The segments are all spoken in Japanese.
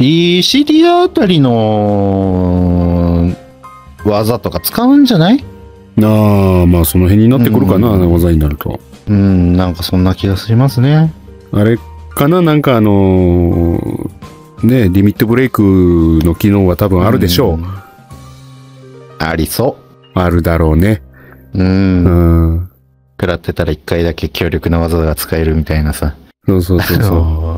ECD あたりの技とか使うんじゃない？ ああ、まあその辺になってくるかな、技になると。 なんかそんな気がしますね。 あれかな、なんかね、リミットブレイクの機能は多分あるでしょう。 ありそう。 あるだろうね。 食らってたら一回だけ強力な技が使えるみたいなさ。 そう。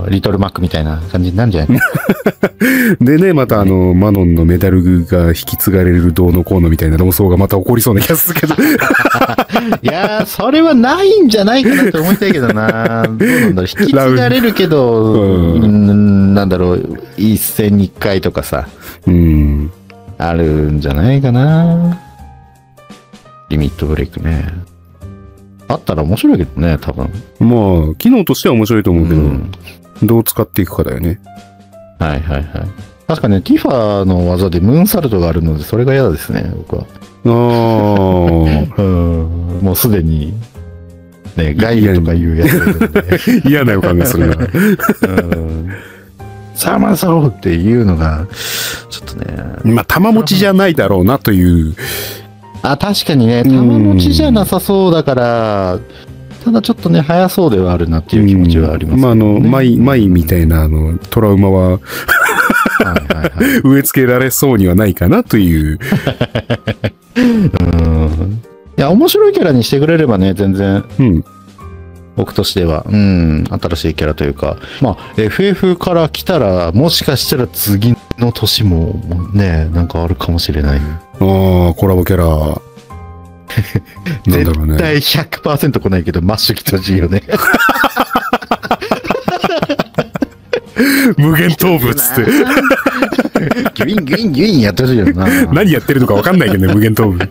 リトルマックみたいな感じになるんじゃないでね、またマノンのメダルが引き継がれるどうのこうのみたいな論争がまた起こりそうな気がするけど。 いやー、それはないんじゃないかなと思いたいけどな。どうなんだろう。引き継がれるけど、なんだろう、一戦に一回とかさ。あるんじゃないかな。リミットブレイクね。あったら面白いけどね、多分。 まあ、機能としては面白いと思うけど、どう使っていくかだよね。 はい。確かね、ティファの技でムーンサルトがあるので、それが嫌ですね、僕は。もうすでに、ね、ガイアとかいうやつで、 嫌な予感がするな。 サマーソーっていうのが、ちょっとね。 まあ、玉持ちじゃないだろうなという。 確かにね、玉持ちじゃなさそうだから、ただちょっとね、早そうではあるなっていう気持ちはありますね。 まあ、マイみたいなトラウマは、植え付けられそうにはないかなという。 いや、面白いキャラにしてくれればね、全然。僕としては、新しいキャラというか、まあ、FF から来たら、もしかしたら次の年もね、なんかあるかもしれない。 コラボキャラ。なんだろうね。 絶対 100% 来ないけど、マッシュ来てほしいよね。 無限頭部っつって。 ギュインギュインギュインやってほしいよな。 何やってるのか分かんないけどね、無限頭部。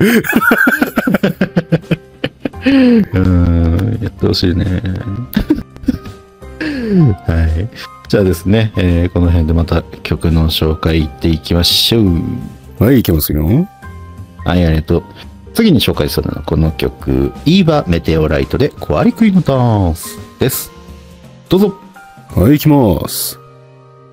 やってほしいね。はい。じゃあですね、この辺でまた曲の紹介いっていきましょう。 はい、いきますよ。 はい、ありがとう。次に紹介するのはこの曲、イーバ・メテオライトでコアリクイのダンスです。どうぞ。 はい、いきます。